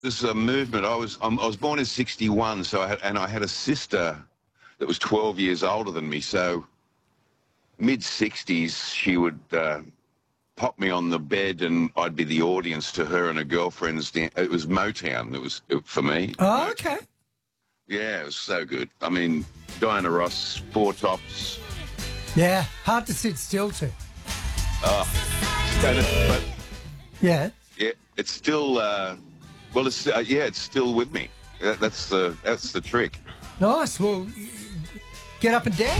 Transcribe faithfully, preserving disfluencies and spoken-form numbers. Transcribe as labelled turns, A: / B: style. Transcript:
A: This is a movement. I was um, I was born in sixty-one, so I had, and I had a sister that was twelve years older than me. So mid sixties, she would uh, pop me on the bed, and I'd be the audience to her and her girlfriends. Dan- It was Motown. It was it, for me.
B: Oh, okay.
A: Yeah, it was so good. I mean, Diana Ross, Four Tops.
B: Yeah, hard to sit still to.
A: Uh, but, it, but
B: Yeah.
A: yeah, it's still. Uh, well, it's uh, yeah, it's still with me. That, that's the that's the trick.
B: Nice. Well, get up and dance.